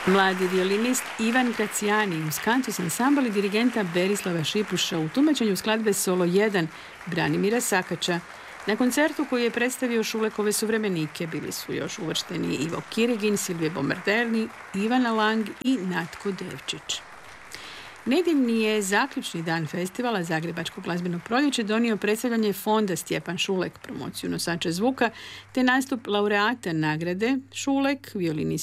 Mladi violinist Ivan Gracijani uz Cantus Ensemble i dirigenta Berislava Šipuša u tumačenju skladbe Solo 1 Branimira Sakača. Na koncertu koji je predstavio Šulekove suvremenike bili su još uvršteni Ivo Kirigin, Silvije Bombardelli, Ivana Lang i Natko Devčić. Nedjeljni je zaključni dan festivala Zagrebačkog glazbenog proljeća donio predstavljanje fonda Stjepan Šulek, promociju nosača zvuka, te nastup laureata nagrade Šulek, violinist